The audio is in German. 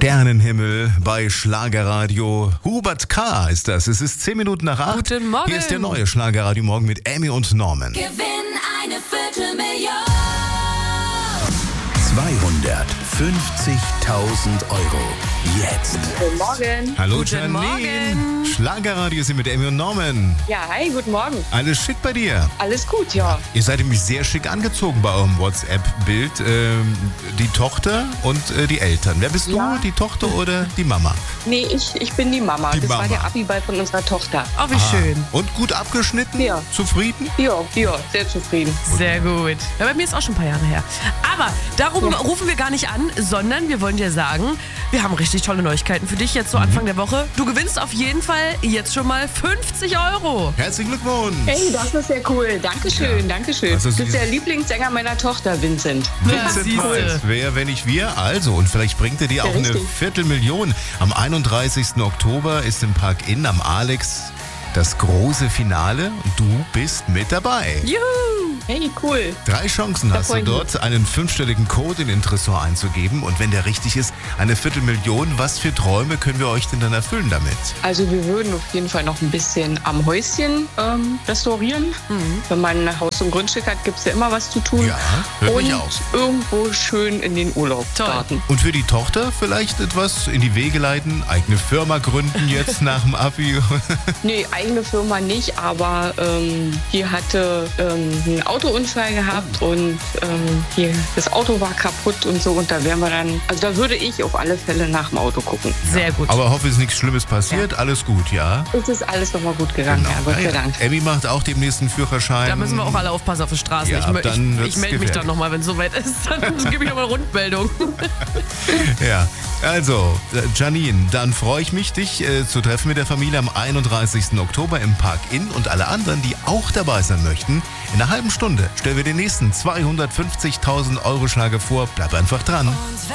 Sternenhimmel bei Schlagerradio. Hubert K. ist das. Es ist 10 Minuten nach 8. Guten Morgen. Hier ist der neue Schlagerradio Morgen mit Emmy und Norman. Gewinn eine Viertelmillion. 250.000 Euro. Jetzt. Guten Morgen. Hallo Guten Janine. Morgen. Schlagerradio sind mit Emmy und Norman. Ja, hi, guten Morgen. Alles schick bei dir? Alles gut, ja. Ihr seid nämlich sehr schick angezogen bei eurem WhatsApp-Bild. Die Tochter und die Eltern. Wer bist Ja. du? Die Tochter oder die Mama? Nee, ich bin die Mama. Die das Mama. war der Abiball von unserer Tochter. Oh, wie schön. Und gut abgeschnitten? Ja. Zufrieden? Ja, sehr zufrieden. Sehr gut. Ja, bei mir ist auch schon ein paar Jahre her. Aber darum rufen wir gar nicht an, sondern wir wollen dir sagen, wir haben richtig tolle Neuigkeiten für dich jetzt so Anfang der Woche. Du gewinnst auf jeden Fall jetzt schon mal 50 Euro. Herzlichen Glückwunsch. Hey, das ist sehr cool. Dankeschön, Dankeschön. Also Das sie ist der Lieblingssänger meiner Tochter, Vincent. Vincent siehste. Weiss. Wer, wenn nicht wir? Also, und vielleicht bringt er dir auch eine richtig. Viertelmillion. Am 31. Oktober ist im Park Inn am Alex das große Finale und du bist mit dabei. Juhu. Hey, cool. 3 Chancen hast du freu ich mich. dort, einen 5-stelligen Code in den Tresor einzugeben. Und wenn der richtig ist, eine Viertelmillion. Was für Träume können wir euch denn dann erfüllen damit? Also wir würden auf jeden Fall noch ein bisschen am Häuschen restaurieren. Wenn man ein Haus und Grundstück hat, gibt es ja immer was zu tun. Ja, hört und mich aus. irgendwo schön in den Urlaub Toll. starten. Und für die Tochter vielleicht etwas in die Wege leiten, eigene Firma gründen jetzt nach dem Abi. Nee, eigene Firma nicht, aber die hatte einen Autounfall gehabt und das Auto war kaputt und so und da wären wir dann, also da würde ich auf alle Fälle nach dem Auto gucken. Sehr gut. Aber hoffe, es ist nichts Schlimmes passiert. Alles gut, ja? Es ist alles nochmal gut gegangen, ja, Gott sei Ja, Dank. Emmy macht auch demnächst einen Führerschein. Da müssen wir auch alle aufpassen auf der Straße. Ja, ich dann wird's melde mich gefährlich. dann nochmal, wenn es soweit ist. Dann gebe ich nochmal eine Rundmeldung. Ja, also, Janine, dann freue ich mich, dich zu treffen mit der Familie am 31. Oktober im Park Inn und alle anderen, die auch dabei sein möchten. In einer halben Stunde stellen wir den nächsten 250.000 Euro Schlager vor. Bleib einfach dran.